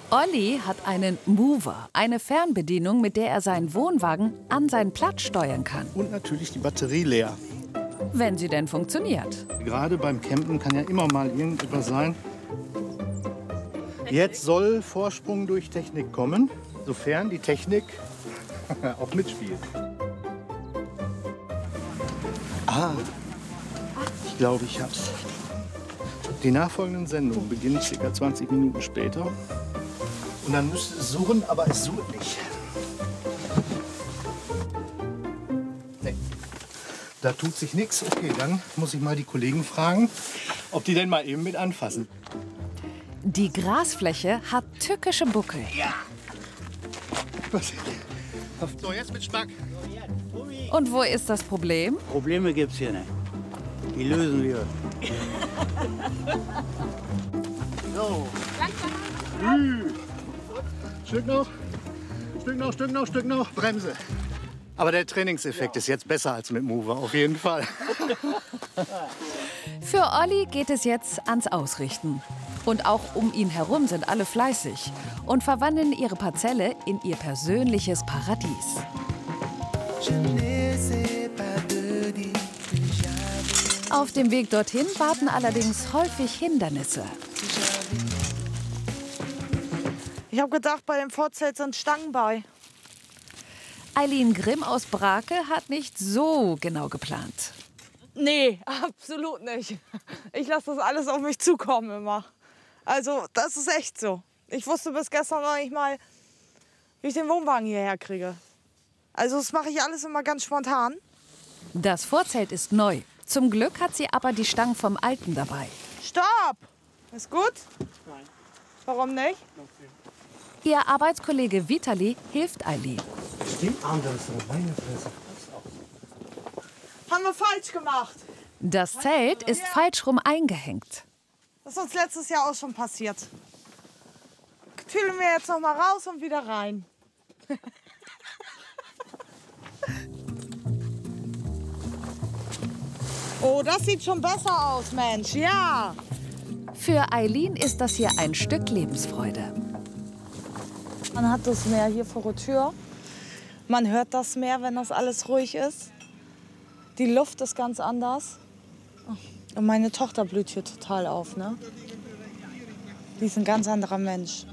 Olli hat einen Mover, eine Fernbedienung, mit der er seinen Wohnwagen an seinen Platz steuern kann. Und natürlich die Batterie leer. Wenn sie denn funktioniert. Gerade beim Campen kann ja immer mal irgendetwas sein. Jetzt soll Vorsprung durch Technik kommen, sofern die Technik auch mitspielt. Ah, ich glaube, ich hab's. Die nachfolgenden Sendungen beginnen ca. 20 Minuten später. Und dann müsste es suchen, aber es sucht nicht. Nee. Da tut sich nichts. Okay, dann muss ich mal die Kollegen fragen, ob die denn mal eben mit anfassen. Die Grasfläche hat tückische Buckel. Ja. So, jetzt mit Schmack. Und wo ist das Problem? Probleme gibt's hier nicht. Die lösen wir. So. Stück noch. Stück noch, Stück noch, Stück noch. Bremse. Aber der Trainingseffekt ist jetzt besser als mit Mover, auf jeden Fall. Für Olli geht es jetzt ans Ausrichten. Und auch um ihn herum sind alle fleißig und verwandeln ihre Parzelle in ihr persönliches Paradies. Auf dem Weg dorthin warten allerdings häufig Hindernisse. Ich habe gedacht, bei dem Vorzelt sind Stangen bei. Eileen Grimm aus Brake hat nicht so genau geplant. Nee, absolut nicht. Ich lasse das alles auf mich zukommen immer. Also, das ist echt so. Ich wusste bis gestern noch nicht mal, wie ich den Wohnwagen hierher kriege. Also, das mache ich alles immer ganz spontan. Das Vorzelt ist neu. Zum Glück hat sie aber die Stangen vom Alten dabei. Stopp! Ist gut? Nein. Warum nicht? Ihr Arbeitskollege Vitali hilft Eileen. Stimmt anders, meine Fresse. Haben wir falsch gemacht. Das Zelt ist falsch rum eingehängt. Das ist uns letztes Jahr auch schon passiert. Tüdeln wir jetzt noch mal raus und wieder rein. Oh, das sieht schon besser aus, Mensch, ja. Für Eileen ist das hier ein Stück Lebensfreude. Man hat das Meer hier vor der Tür. Man hört das Meer, wenn das alles ruhig ist. Die Luft ist ganz anders. Und meine Tochter blüht hier total auf, ne? Die ist ein ganz anderer Mensch.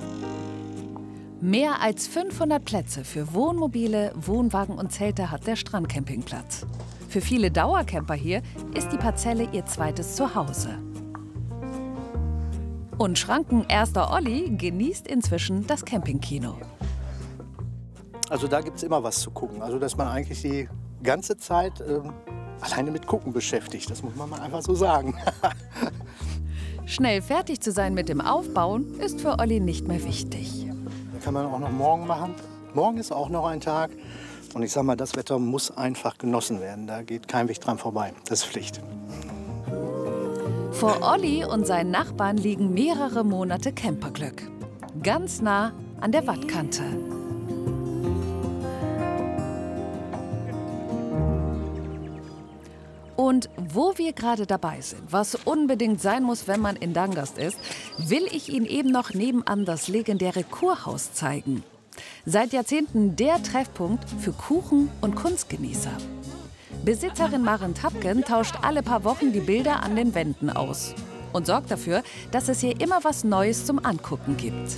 Mehr als 500 Plätze für Wohnmobile, Wohnwagen und Zelte hat der Strandcampingplatz. Für viele Dauercamper hier ist die Parzelle ihr zweites Zuhause. Und Schrankenerster Olli genießt inzwischen das Campingkino. Also da gibt es immer was zu gucken. Also dass man eigentlich die ganze Zeit alleine mit Gucken beschäftigt. Das muss man mal einfach so sagen. Schnell fertig zu sein mit dem Aufbauen ist für Olli nicht mehr wichtig. Das kann man auch noch morgen machen. Morgen ist auch noch ein Tag. Und ich sag mal, das Wetter muss einfach genossen werden. Da geht kein Weg dran vorbei. Das ist Pflicht. Vor Olli und seinen Nachbarn liegen mehrere Monate Camperglück. Ganz nah an der Wattkante. Und wo wir gerade dabei sind, was unbedingt sein muss, wenn man in Dangast ist, will ich Ihnen eben noch nebenan das legendäre Kurhaus zeigen. Seit Jahrzehnten der Treffpunkt für Kuchen- und Kunstgenießer. Besitzerin Maren Tapken tauscht alle paar Wochen die Bilder an den Wänden aus und sorgt dafür, dass es hier immer was Neues zum Angucken gibt.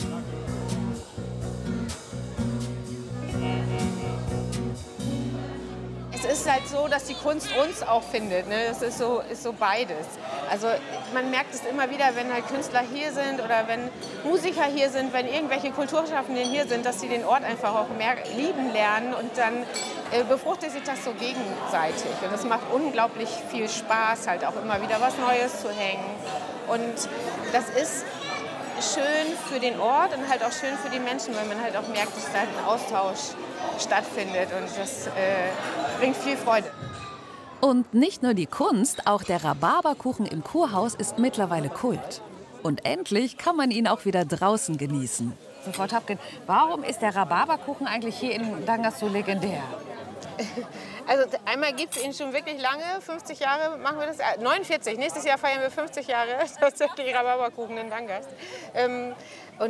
Es ist halt so, dass die Kunst uns auch findet. Ne? Das ist so beides. Also man merkt es immer wieder, wenn halt Künstler hier sind oder wenn Musiker hier sind, wenn irgendwelche Kulturschaffenden hier sind, dass sie den Ort einfach auch mehr lieben lernen und dann befruchtet sich das so gegenseitig. Und es macht unglaublich viel Spaß, halt auch immer wieder was Neues zu hängen. Und das ist schön für den Ort und halt auch schön für die Menschen, weil man halt auch merkt, dass da ein Austausch stattfindet und das bringt viel Freude. Und nicht nur die Kunst, auch der Rhabarberkuchen im Kurhaus ist mittlerweile Kult. Und endlich kann man ihn auch wieder draußen genießen. Frau Tapken, warum ist der Rhabarberkuchen eigentlich hier in Dangast so legendär? Also einmal gibt es ihn schon wirklich lange, 50 Jahre machen wir das, 49, nächstes Jahr feiern wir 50 Jahre tatsächlich Rhabarberkuchen in Dangast. Und